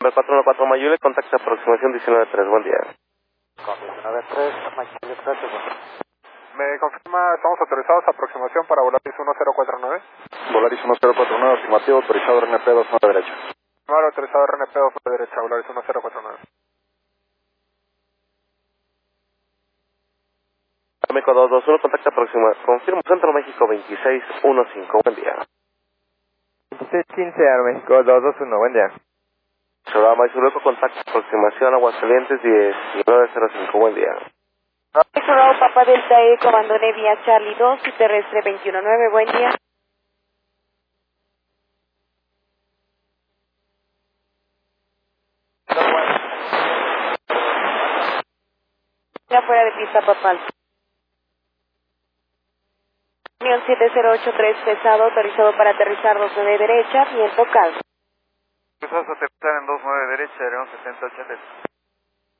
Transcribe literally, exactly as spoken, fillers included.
Super cuatro uno cuatro Mayule, contacto aproximación diecinueve tres, buen día. diecinueve tres, Mayule, gracias. ¿Me confirma, estamos autorizados a aproximación para Volaris uno cero cuatro nueve? Volaris uno cero cuatro nueve, afirmativo, autorizado R N P dos nueve derecha. Número autorizado R N P dos nueve derecha, Volaris uno cero cuatro nueve. México dos dos uno, contacto aproximación, confirmo Centro México veintiséis quince, buen día. veintiséis quince, Aeroméxico dos dos uno, buen día. Programa Isuruco, contacto aproximación Aguascalientes diecinueve cero cinco, buen día. Bravo, Papa Delta E, comando Nevia Charlie dos y terrestre veintiuno nueve, buen día. Fuera de pista, Papal. Unión siete cero ocho tres, pesado, autorizado para aterrizar dos nueve derecha, viento calmo. Empezamos a aterrizar en dos nueve derecha, León setenta ochenta.